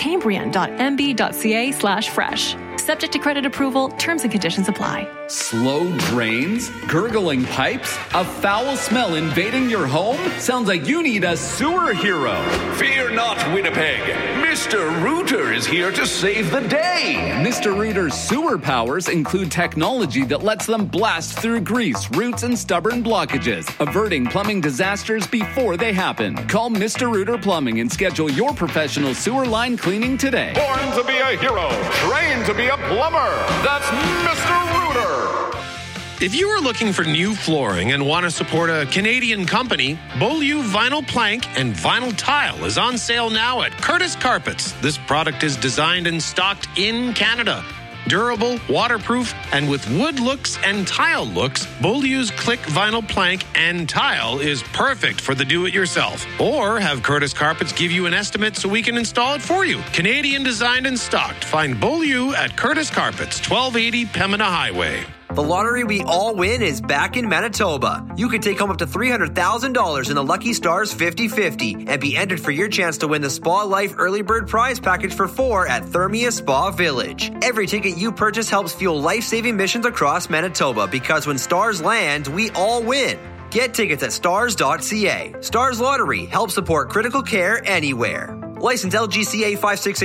[SPEAKER 7] cambrian.mb.ca/fresh. Subject to credit approval, terms and conditions apply.
[SPEAKER 8] Slow drains? Gurgling pipes? A foul smell invading your home? Sounds like you need a sewer hero.
[SPEAKER 12] Fear not, Winnipeg. Mr. Rooter is here to save the day.
[SPEAKER 8] Mr. Rooter's sewer powers include technology that lets them blast through grease, roots, and stubborn blockages, averting plumbing disasters before they happen. Call Mr. Rooter Plumbing and schedule your professional sewer line cleaning today.
[SPEAKER 14] Born to be a hero, trained to be a plumber. That's Mr. Rooter.
[SPEAKER 25] If you are looking for new flooring and want to support a Canadian company, Beaulieu Vinyl Plank and Vinyl Tile is on sale now at Curtis Carpets. This product is designed and stocked in Canada. Durable, waterproof, and with wood looks and tile looks, Beaulieu's Click Vinyl Plank and Tile is perfect for the do-it-yourself. Or have Curtis Carpets give you an estimate so we can install it for you. Canadian designed and stocked. Find Beaulieu at Curtis Carpets, 1280 Pembina Highway.
[SPEAKER 26] The lottery we all win is back in Manitoba. You can take home up to $300,000 in the Lucky Stars 50-50 and be entered for your chance to win the Spa Life Early Bird Prize Package for 4 at Thermia Spa Village. Every ticket you purchase helps fuel life-saving missions across Manitoba because when stars land, we all win. Get tickets at stars.ca. Stars Lottery helps support critical care anywhere. License LGCA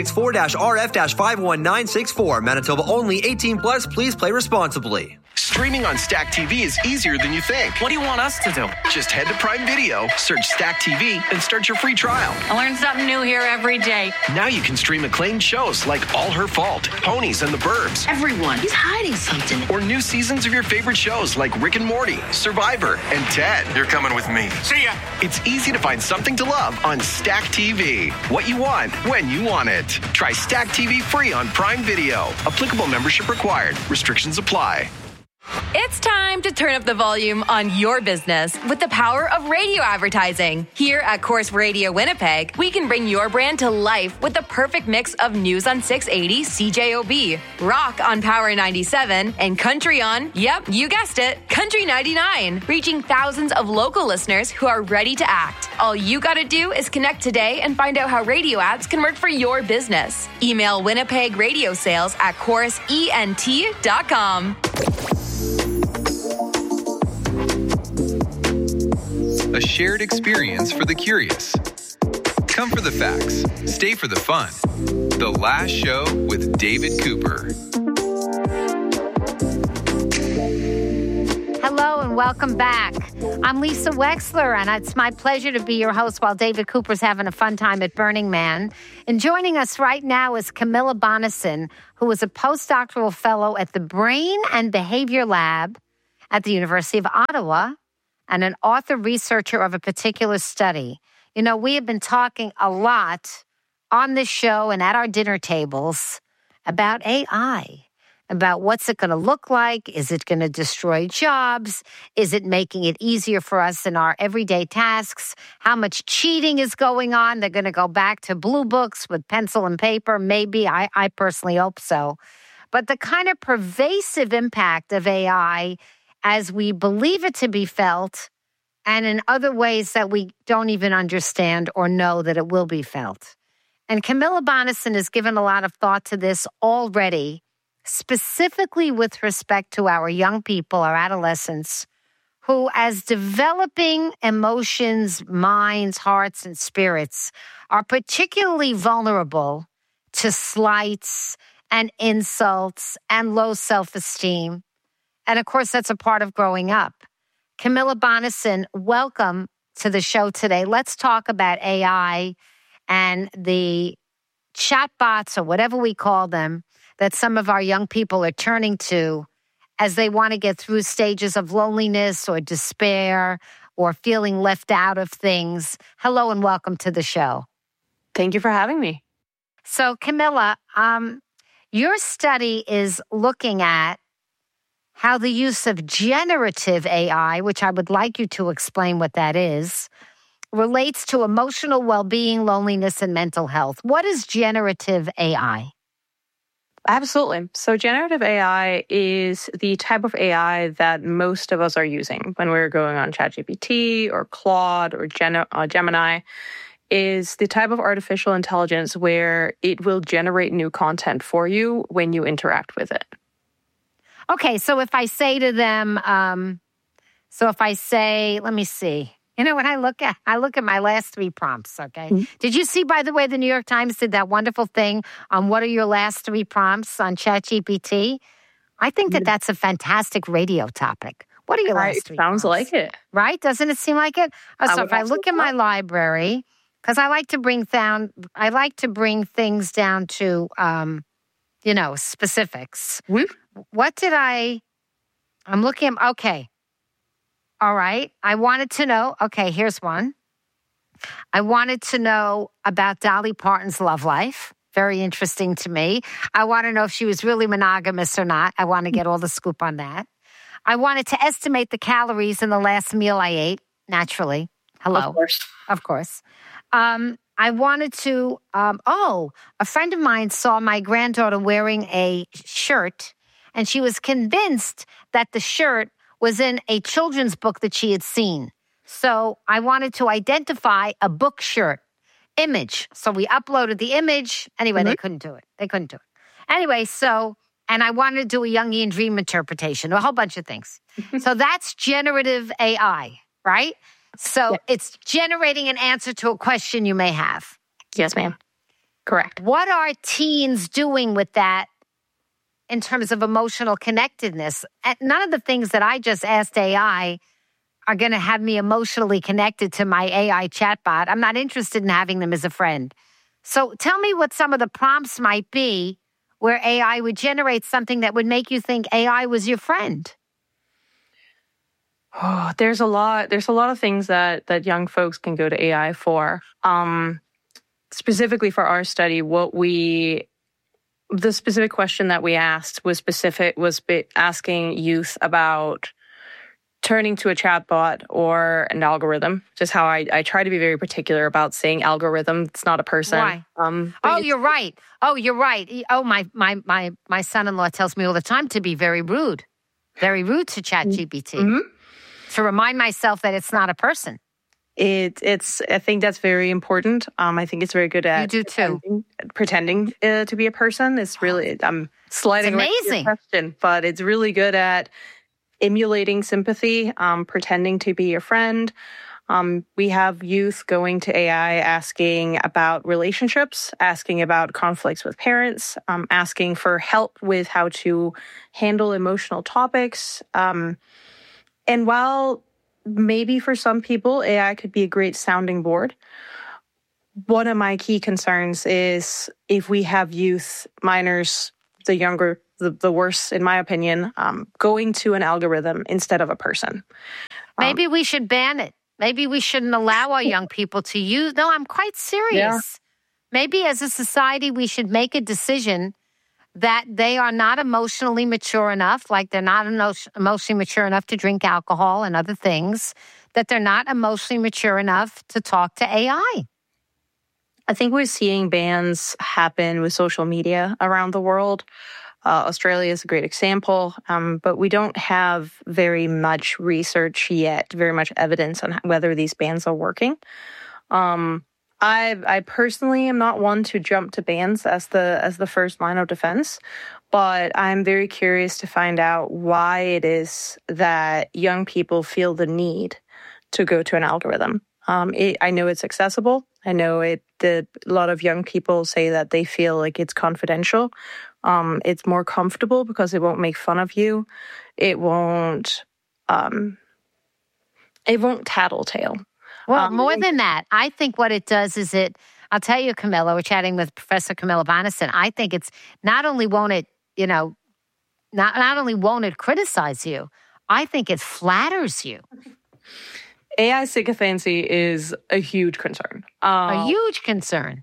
[SPEAKER 26] 5664-RF-51964. Manitoba only. 18 plus. Please play responsibly.
[SPEAKER 20] Streaming on Stack TV is easier than you think.
[SPEAKER 17] What do you want us to do?
[SPEAKER 20] Just head to Prime Video, search Stack TV, and start your free trial.
[SPEAKER 27] I learn something new here every day.
[SPEAKER 20] Now you can stream acclaimed shows like All Her Fault, Ponies and the Burbs.
[SPEAKER 27] Everyone is hiding something.
[SPEAKER 20] Or new seasons of your favorite shows like Rick and Morty, Survivor, and Ted.
[SPEAKER 14] You're coming with me.
[SPEAKER 20] See ya! It's easy to find something to love on Stack TV. What you want, when you want it. Try Stack TV free on Prime Video. Applicable membership required. Restrictions apply.
[SPEAKER 28] It's time to turn up the volume on your business with the power of radio advertising. Here at Corus Radio Winnipeg, we can bring your brand to life with the perfect mix of news on 680 CJOB, rock on Power 97, and country on, yep, you guessed it, Country 99, reaching thousands of local listeners who are ready to act. All you gotta do is connect today and find out how radio ads can work for your business. Email Winnipeg Radio Sales at corusent.com.
[SPEAKER 9] A shared experience for the curious. Come for the facts, stay for the fun. The Last Show with David Cooper.
[SPEAKER 10] Hello and welcome back. I'm Lisa Wexler, and it's my pleasure to be your host while David Cooper's having a fun time at Burning Man. And joining us right now is Camilla Bonison, who is a postdoctoral fellow at the Brain and Behavior Lab at the University of Ottawa and an author researcher of a particular study. You know, we have been talking a lot on this show and at our dinner tables about AI, about what's it going to look like. Is it going to destroy jobs? Is it making it easier for us in our everyday tasks? How much cheating is going on? They're going to go back to blue books with pencil and paper. Maybe. I personally hope so. But the kind of pervasive impact of AI as we believe it to be felt, and in other ways that we don't even understand or know that it will be felt. And Camilla Bonison has given a lot of thought to this already, specifically with respect to our young people, our adolescents, who, as developing emotions, minds, hearts, and spirits, are particularly vulnerable to slights and insults and low self-esteem. And of course, that's a part of growing up. Camilla Bonnison, welcome to the show today. Let's talk about AI and the chatbots, or whatever we call them, that some of our young people are turning to as they want to get through stages of loneliness or despair or feeling left out of things. Hello and welcome to the show.
[SPEAKER 2] Thank you for having me.
[SPEAKER 10] So, Camilla, your study is looking at how the use of generative AI, which I would like you to explain what that is, relates to emotional well-being, loneliness, and mental health. What is generative AI?
[SPEAKER 2] Absolutely. So generative AI is the type of AI that most of us are using when we're going on ChatGPT or Claude or Gemini. Is the type of artificial intelligence where it will generate new content for you when you interact with it.
[SPEAKER 10] Okay, so if I say to them, let me see. You know, when I look at my last 3 prompts, okay? Mm-hmm. Did you see, by the way, the New York Times did that wonderful thing on what are your last 3 prompts on ChatGPT? I think that's a fantastic radio topic. What are your last 3
[SPEAKER 2] sounds
[SPEAKER 10] prompts?
[SPEAKER 2] Like it.
[SPEAKER 10] Right? Doesn't it seem like it? So if I look at my library, because I like to bring things down to, specifics.
[SPEAKER 2] Mm-hmm.
[SPEAKER 10] What did I'm looking, okay. All right. I wanted to know, okay, here's one. I wanted to know about Dolly Parton's love life. Very interesting to me. I want to know if she was really monogamous or not. I want to get all the scoop on that. I wanted to estimate the calories in the last meal I ate, naturally. Hello. Of course. I wanted to, a friend of mine saw my granddaughter wearing a shirt, and she was convinced that the shirt was in a children's book that she had seen. So I wanted to identify a book shirt image. So we uploaded the image. Anyway, They couldn't do it. Anyway, and I wanted to do a Jungian dream interpretation, a whole bunch of things. So that's generative AI, right? So It's generating an answer to a question you may have.
[SPEAKER 2] Yes, ma'am. Correct.
[SPEAKER 10] What are teens doing with that in terms of emotional connectedness? None of the things that I just asked AI are going to have me emotionally connected to my AI chatbot. I'm not interested in having them as a friend. So tell me what some of the prompts might be where AI would generate something that would make you think AI was your friend.
[SPEAKER 2] Oh, there's a lot of things that young folks can go to AI for. Specifically for our study, the specific question that we asked was asking youth about turning to a chatbot or an algorithm. Just how I try to be very particular about saying algorithm. It's not a person.
[SPEAKER 10] Why? You're right. You're right. Oh, my son-in-law tells me all the time to be very rude to ChatGPT. Mm-hmm. To remind myself that it's not a person.
[SPEAKER 2] I think that's very important. I think it's very good at
[SPEAKER 10] you do too.
[SPEAKER 2] Pretending to be a person. It's really, I'm sliding
[SPEAKER 10] right to your
[SPEAKER 2] question, but it's really good at emulating sympathy, pretending to be your friend. We have youth going to AI asking about relationships, asking about conflicts with parents, asking for help with how to handle emotional topics. And while maybe for some people, AI could be a great sounding board, one of my key concerns is if we have youth, minors, the younger, the worse, in my opinion, going to an algorithm instead of a person.
[SPEAKER 10] Maybe we should ban it. Maybe we shouldn't allow our young people to use. No, I'm quite serious.
[SPEAKER 2] Yeah.
[SPEAKER 10] Maybe as a society, we should make a decision that they are not emotionally mature enough, like they're not emotionally mature enough to drink alcohol and other things, that they're not emotionally mature enough to talk to AI.
[SPEAKER 2] I think we're seeing bans happen with social media around the world. Australia is a great example, but we don't have very much research yet, very much evidence on whether these bans are working. I personally am not one to jump to bans as the first line of defense, but I'm very curious to find out why it is that young people feel the need to go to an algorithm. I know it's accessible. I know a lot of young people say that they feel like it's confidential. It's more comfortable because it won't make fun of you. It won't tattletale.
[SPEAKER 10] Well, more than that, I think what it does is I'll tell you, Camilla, we're chatting with Professor Camilla Bonnison. I think it's not only won't it criticize you, I think it flatters you.
[SPEAKER 2] AI sycophancy is a huge concern.
[SPEAKER 10] A huge concern.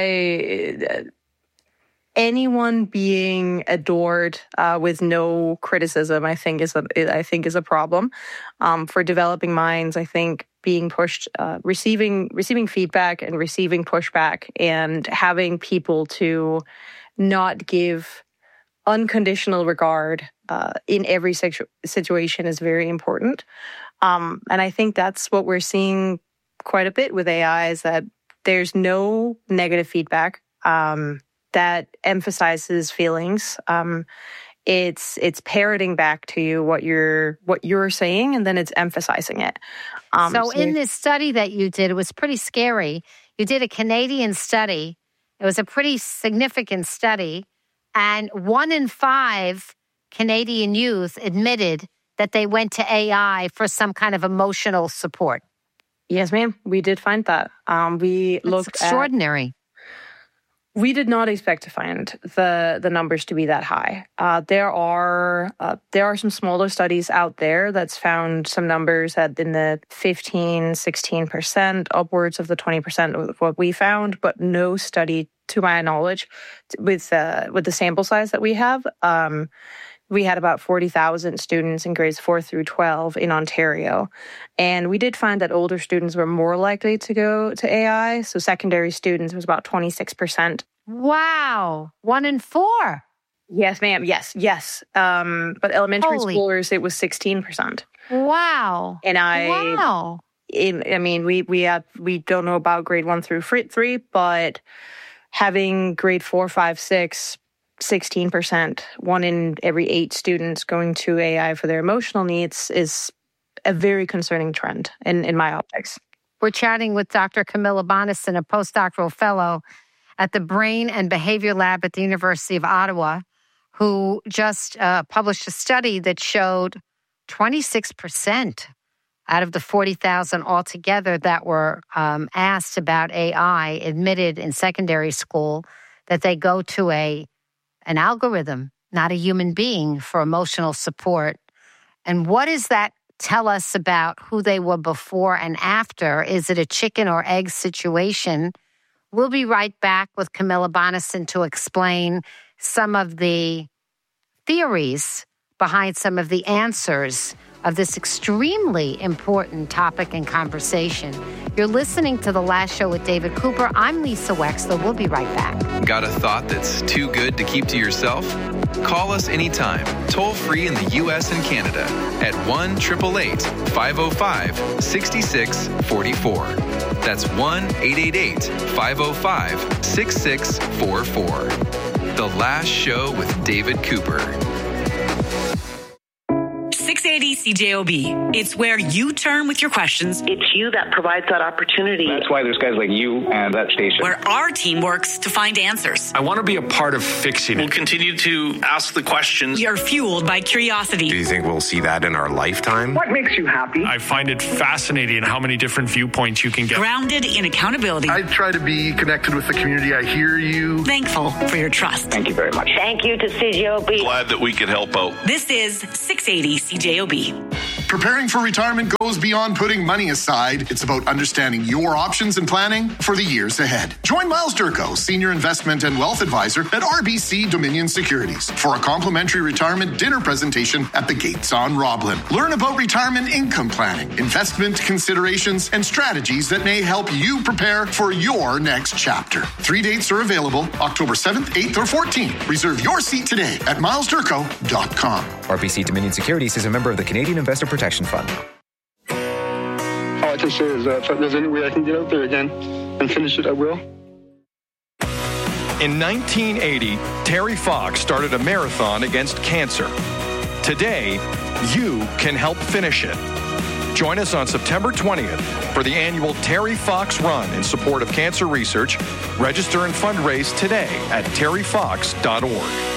[SPEAKER 2] Anyone being adored with no criticism, I think is a problem for developing minds. I think being pushed, receiving feedback and receiving pushback, and having people to not give unconditional regard in every situation is very important. And I think that's what we're seeing quite a bit with AI, is that there's no negative feedback that emphasizes feelings. It's parroting back to you what you're saying, and then it's emphasizing it.
[SPEAKER 10] So in this study that you did, it was pretty scary. You did a Canadian study. It was a pretty significant study, and 1 in 5 Canadian youth admitted that they went to AI for some kind of emotional support.
[SPEAKER 2] Yes, ma'am. We did find that. That's
[SPEAKER 10] extraordinary.
[SPEAKER 2] We did not expect to find the numbers to be that high. There are some smaller studies out there that's found some numbers at in the 15, 16%, upwards of the 20% of what we found, but no study, to my knowledge, with the sample size that we have. We had about 40,000 students in grades 4 through 12 in Ontario. And we did find that older students were more likely to go to AI. So secondary students was about 26%.
[SPEAKER 10] Wow. 1 in 4.
[SPEAKER 2] Yes, ma'am. Yes. But elementary schoolers, it was 16%.
[SPEAKER 10] Wow.
[SPEAKER 2] And we don't know about grade 1 through 3, but having grade 4, 5, 6, 16%, 1 in every 8 students going to AI for their emotional needs is a very concerning trend in my optics.
[SPEAKER 10] We're chatting with Dr. Camilla Bonnison, a postdoctoral fellow at the Brain and Behavior Lab at the University of Ottawa, who just published a study that showed 26% out of the 40,000 altogether that were asked about AI admitted in secondary school that they go to an algorithm, not a human being, for emotional support. And what does that tell us about who they were before and after? Is it a chicken or egg situation? We'll be right back with Camilla Bonnison to explain some of the theories behind some of the answers of this extremely important topic and conversation. You're listening to The Last Show with David Cooper. I'm Lisa Wexler. We'll be right back.
[SPEAKER 9] Got a thought that's too good to keep to yourself? Call us anytime, toll free in the U.S. and Canada at 1-888-505-6644. That's 1-888-505-6644. The Last Show with David Cooper.
[SPEAKER 1] 680 CJOB. It's where you turn with your questions.
[SPEAKER 4] It's you that provides that opportunity.
[SPEAKER 13] That's why there's guys like you and that station.
[SPEAKER 1] Where our team works to find answers.
[SPEAKER 15] I want to be a part of fixing it.
[SPEAKER 16] We'll continue to ask the questions.
[SPEAKER 1] You're fueled by curiosity.
[SPEAKER 18] Do you think we'll see that in our lifetime?
[SPEAKER 4] What makes you happy?
[SPEAKER 15] I find it fascinating how many different viewpoints you can get.
[SPEAKER 1] Grounded in accountability.
[SPEAKER 19] I try to be connected with the community. I hear you.
[SPEAKER 1] Thankful for your trust.
[SPEAKER 13] Thank you very much.
[SPEAKER 4] Thank you to CJOB.
[SPEAKER 16] Glad that we could help out.
[SPEAKER 1] This is 680 CJOB.
[SPEAKER 19] Preparing for retirement goes beyond putting money aside. It's about understanding your options and planning for the years ahead. Join Miles Durko, Senior Investment and Wealth Advisor at RBC Dominion Securities, for a complimentary retirement dinner presentation at the Gates on Roblin. Learn about retirement income planning, investment considerations, and strategies that may help you prepare for your next chapter. 3 dates are available, October 7th, 8th, or 14th. Reserve your seat today at milesdurko.com.
[SPEAKER 21] RBC Dominion Securities is a member of the Canadian Investor Protection Fund.
[SPEAKER 22] All I can say is that if there's any way I can get out there again and finish it, I will.
[SPEAKER 29] In 1980, Terry Fox started a marathon against cancer. Today, you can help finish it. Join us on September 20th for the annual Terry Fox Run in support of cancer research. Register and fundraise today at terryfox.org.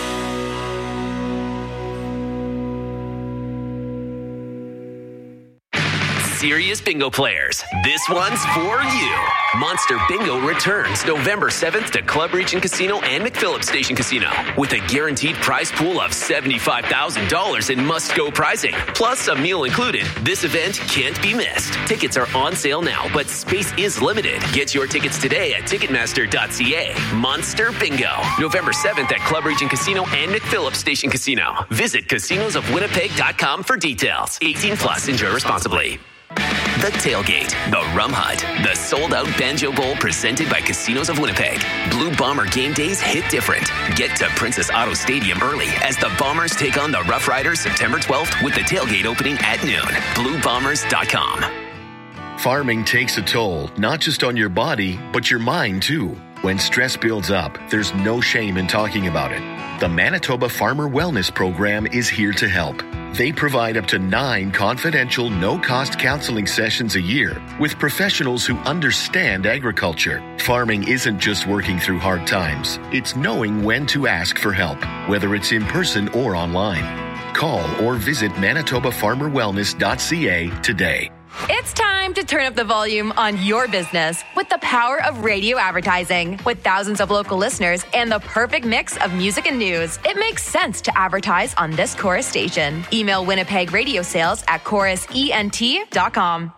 [SPEAKER 3] Serious bingo players, this one's for you. Monster Bingo returns November 7th to Club Region Casino and McPhillips Station Casino with a guaranteed prize pool of $75,000 in must-go prizing, plus a meal included. This event can't be missed. Tickets are on sale now, but space is limited. Get your tickets today at Ticketmaster.ca. Monster Bingo, November 7th at Club Region Casino and McPhillips Station Casino. Visit casinosofwinnipeg.com for details. 18 plus, enjoy responsibly. The Tailgate, the Rum Hut, the sold-out Banjo Bowl presented by Casinos of Winnipeg. Blue Bomber game days hit different. Get to Princess Auto Stadium early as the Bombers take on the Rough Riders September 12th with the tailgate opening at noon. BlueBombers.com.
[SPEAKER 5] Farming takes a toll, not just on your body, but your mind too. When stress builds up, there's no shame in talking about it. The Manitoba Farmer Wellness Program is here to help. They provide up to 9 confidential, no-cost counseling sessions a year with professionals who understand agriculture. Farming isn't just working through hard times. It's knowing when to ask for help, whether it's in person or online. Call or visit manitobafarmerwellness.ca today.
[SPEAKER 28] It's time to turn up the volume on your business with the power of radio advertising. With thousands of local listeners and the perfect mix of music and news, it makes sense to advertise on this Chorus station. Email Winnipeg Radio Sales at chorusent.com.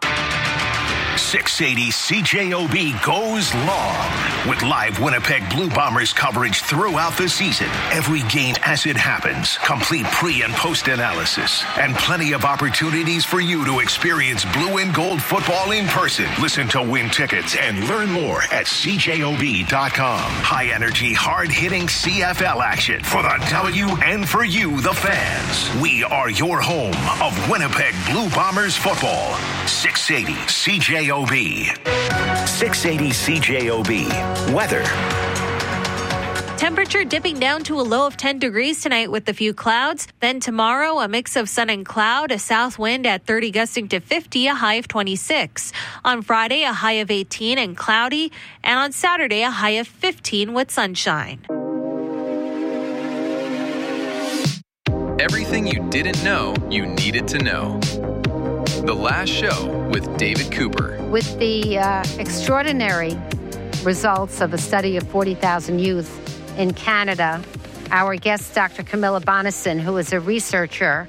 [SPEAKER 6] 680 CJOB goes long with live Winnipeg Blue Bombers coverage throughout the season. Every game as it happens, complete pre- and post-analysis, and plenty of opportunities for you to experience blue and gold football in person. Listen to win tickets and learn more at CJOB.com. High-energy, hard-hitting CFL action for the W and for you, the fans. We are your home of Winnipeg Blue Bombers football. 680 CJOB. 680 CJOB. Weather.
[SPEAKER 7] Temperature dipping down to a low of 10 degrees tonight with a few clouds. Then tomorrow, a mix of sun and cloud, a south wind at 30 gusting to 50, a high of 26. On Friday, a high of 18 and cloudy. And on Saturday, a high of 15 with sunshine.
[SPEAKER 9] Everything you didn't know you needed to know. The Last Show with David Cooper.
[SPEAKER 10] With the extraordinary results of a study of 40,000 youth in Canada, our guest, Dr. Camilla Bonnison, who is a researcher,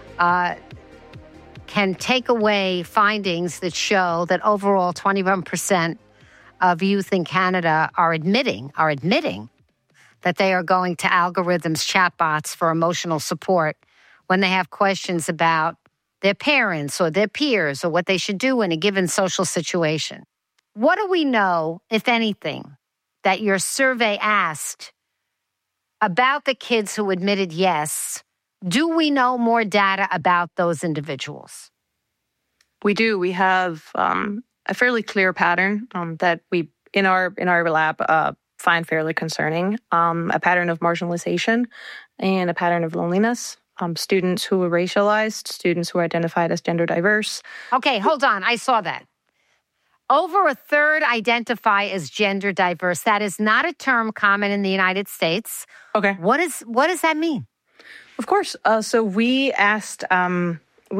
[SPEAKER 10] can take away findings that show that overall 21% of youth in Canada are admitting that they are going to algorithms, chatbots for emotional support when they have questions about their parents or their peers or what they should do in a given social situation. What do we know, if anything, that your survey asked about the kids who admitted yes? Do we know more data about those individuals?
[SPEAKER 2] We do. We have a fairly clear pattern that we, in our lab, find fairly concerning. A pattern of marginalization and a pattern of loneliness. Students who were racialized, students who were identified as gender diverse.
[SPEAKER 10] Okay, hold on. I saw that. Over a third identify as gender diverse. That is not a term common in the United States.
[SPEAKER 2] Okay.
[SPEAKER 10] What does that mean?
[SPEAKER 2] Of course. So we asked of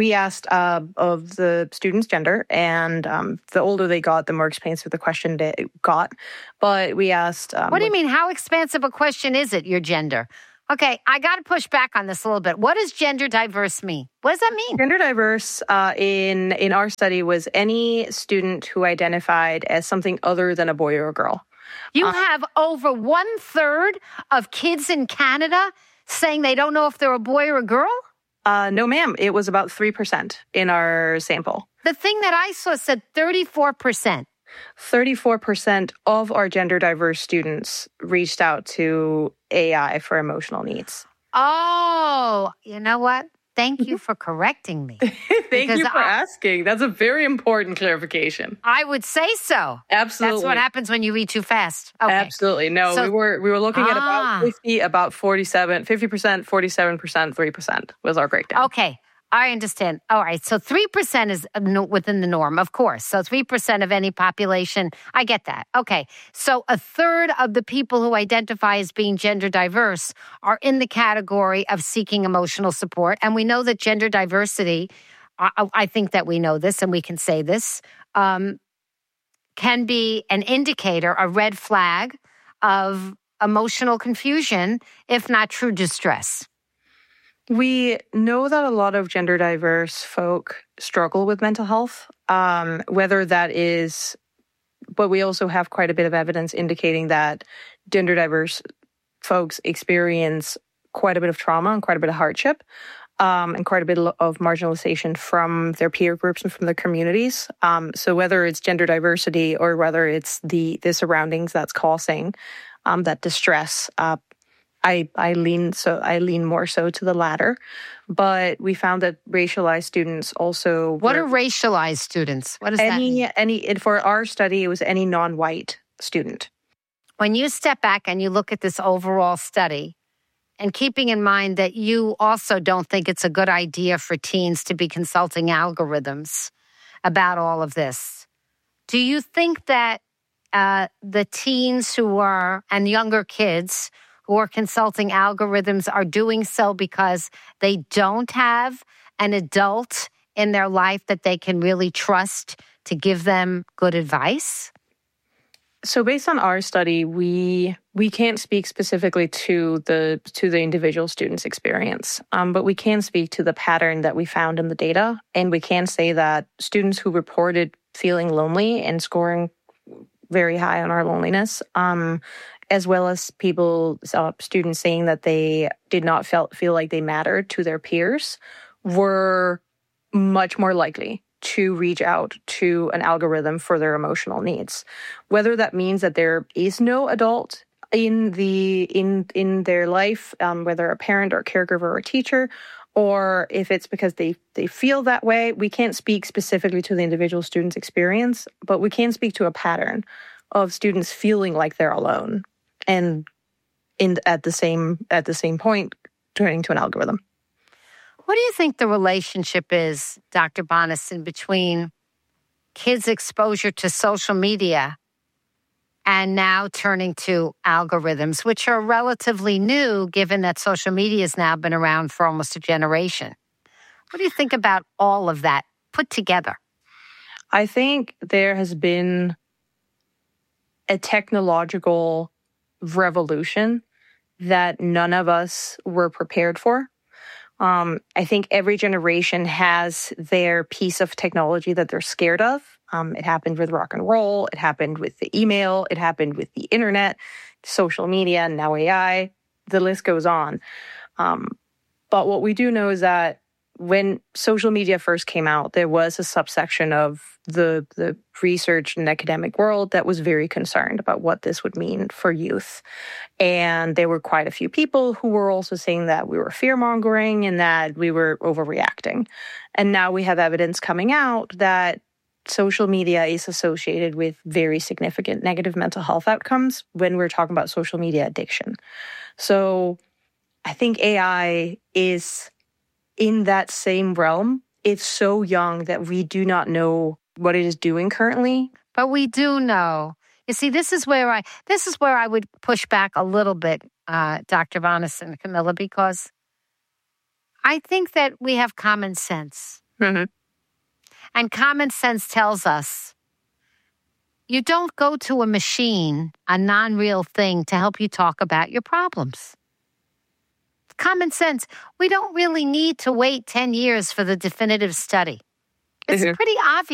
[SPEAKER 2] the students' gender, and the older they got, the more expansive the question they got. But we asked...
[SPEAKER 10] what do you mean? How expansive a question is it, your gender? Okay, I got to push back on this a little bit. What does gender diverse mean? What does that mean?
[SPEAKER 2] Gender diverse in our study was any student who identified as something other than a boy or a girl.
[SPEAKER 10] You have over 1/3 of kids in Canada saying they don't know if they're a boy or a girl?
[SPEAKER 2] No, ma'am. It was about 3% in our sample.
[SPEAKER 10] The thing that I saw said 34%.
[SPEAKER 2] 34% of our gender diverse students reached out to AI for emotional needs.
[SPEAKER 10] Oh, you know what? Thank you for correcting me.
[SPEAKER 2] Thank you for asking. That's a very important clarification.
[SPEAKER 10] I would say so.
[SPEAKER 2] Absolutely.
[SPEAKER 10] That's what happens when you read too fast. Okay.
[SPEAKER 2] Absolutely. No, we were looking at about 50, about 47, 50%, 47%, 3% was our breakdown.
[SPEAKER 10] Okay. I understand. All right. So 3% is within the norm, of course. So 3% of any population. I get that. Okay. So a third of the people who identify as being gender diverse are in the category of seeking emotional support. And we know that gender diversity, I think that we know this and we can say this, can be an indicator, a red flag of emotional confusion, if not true distress.
[SPEAKER 2] We know that a lot of gender diverse folk struggle with mental health, whether that is, but we also have quite a bit of evidence indicating that gender diverse folks experience quite a bit of trauma and quite a bit of hardship, and quite a bit of marginalization from their peer groups and from their communities. So whether it's gender diversity or whether it's the surroundings that's causing that distress, I lean more so to the latter, but we found that racialized students also.
[SPEAKER 10] What are racialized students? What does that mean?
[SPEAKER 2] For our study, it was any non-white student.
[SPEAKER 10] When you step back and you look at this overall study, and keeping in mind that you also don't think it's a good idea for teens to be consulting algorithms about all of this, do you think that the teens and younger kids who are consulting algorithms are doing so because they don't have an adult in their life that they can really trust to give them good advice?
[SPEAKER 2] So based on our study, we can't speak specifically to the individual student's experience, but we can speak to the pattern that we found in the data. And we can say that students who reported feeling lonely and scoring very high on our loneliness, as well as students saying that they did not feel like they mattered to their peers, were much more likely to reach out to an algorithm for their emotional needs. Whether that means that there is no adult in their life, whether a parent or caregiver or a teacher, or if it's because they feel that way, we can't speak specifically to the individual student's experience, but we can speak to a pattern of students feeling like they're alone and at the same point turning to an algorithm.
[SPEAKER 10] What do you think the relationship is, Dr. Bonnison, between kids' exposure to social media and now turning to algorithms, which are relatively new, given that social media has now been around for almost a generation? What do you think about all of that put together?
[SPEAKER 2] I think there has been a technological revolution that none of us were prepared for. I think every generation has their piece of technology that they're scared of. It happened with rock and roll. It happened with the email. It happened with the internet, social media, and now AI. The list goes on. But what we do know is that when social media first came out, there was a subsection of the research and academic world that was very concerned about what this would mean for youth. And there were quite a few people who were also saying that we were fear-mongering and that we were overreacting. And now we have evidence coming out that social media is associated with very significant negative mental health outcomes when we're talking about social media addiction. So I think AI is in that same realm. It's so young that we do not know what it is doing currently.
[SPEAKER 10] But we do know. You see, this is where I would push back a little bit, Dr. Bonnison and Camilla, because I think that we have common sense.
[SPEAKER 2] Mm-hmm.
[SPEAKER 10] And common sense tells us you don't go to a machine, a non-real thing, to help you talk about your problems. Common sense. We don't really need to wait 10 years for the definitive study. It's pretty obvious.